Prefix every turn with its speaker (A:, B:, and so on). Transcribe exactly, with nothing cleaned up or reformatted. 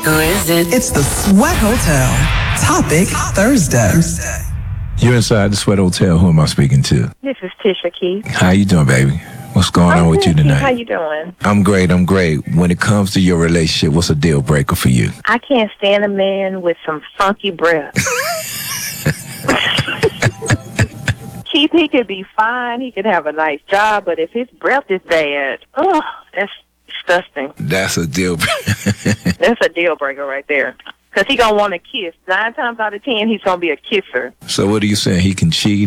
A: Who is it?
B: It's the Sweat Hotel. Topic Thursday.
C: You're inside the Sweat Hotel. Who am I speaking to?
D: This is Tisha Keith.
C: How you doing, baby? What's going
D: I'm
C: on with
D: good,
C: you
D: Keith.
C: tonight?
D: How you doing?
C: I'm great. I'm great. When it comes to your relationship, what's a deal breaker for you?
D: I can't stand a man with some funky breath. Keith, he could be fine. He could have a nice job, but if his breath is bad, oh, that's disgusting.
C: That's a deal breaker.
D: That's a deal breaker right there. Because he going to want to kiss. Nine times out of ten, he's going to be a kisser.
C: So what are you saying? He can cheat?